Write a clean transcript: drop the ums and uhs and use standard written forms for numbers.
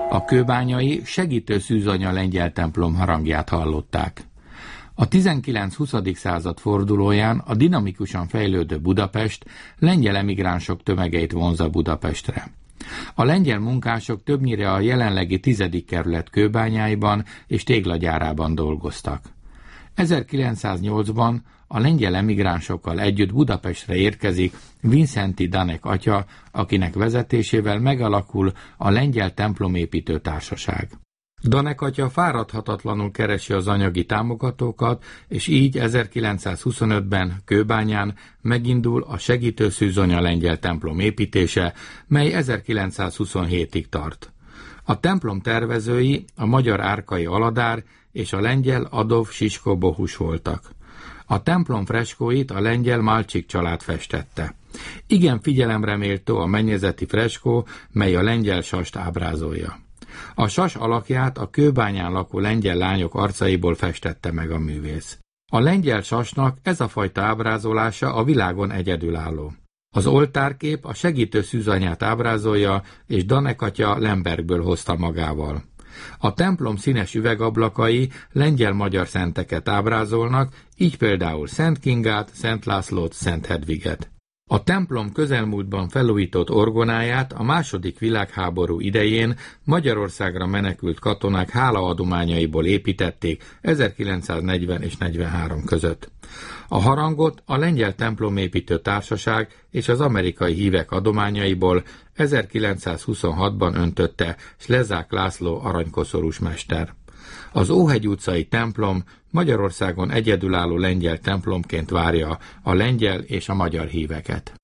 A kőbányai segítő szűzanya lengyel templom harangját hallották. A 19-20. század fordulóján a dinamikusan fejlődő Budapest lengyel emigránsok tömegeit vonzza Budapestre. A lengyel munkások többnyire a jelenlegi 10. kerület kőbányáiban és téglagyárában dolgoztak. 1908-ban a lengyel emigránsokkal együtt Budapestre érkezik Vincenti Danek atya, akinek vezetésével megalakul a Lengyel Templomépítő Társaság. Danek atya fáradhatatlanul keresi az anyagi támogatókat, és így 1925-ben Kőbányán megindul a segítő szűzonya lengyel templom építése, mely 1927-ig tart. A templom tervezői a magyar Árkai Aladár és a lengyel Adolf Sisko Bohus voltak. A templom freskóit a lengyel Malcsik család festette. Igen figyelemre méltó a mennyezeti freskó, mely a lengyel sast ábrázolja. A sas alakját a Kőbányán lakó lengyel lányok arcaiból festette meg a művész. A lengyel sasnak ez a fajta ábrázolása a világon egyedülálló. Az oltárkép a segítő szűzanyát ábrázolja, és Danek atya Lembergből hozta magával. A templom színes üvegablakai lengyel-magyar szenteket ábrázolnak, így például Szent Kingát, Szent Lászlót, Szent Hedviget. A templom közelmúltban felújított orgonáját a II. Világháború idején Magyarországra menekült katonák hálaadományaiból építették 1940 és 43 között. A harangot a Lengyel Templomépítő Társaság és az amerikai hívek adományaiból 1926-ban öntötte Slezák László aranykoszorús mester. Az Óhegy utcai templom Magyarországon egyedülálló lengyel templomként várja a lengyel és a magyar híveket.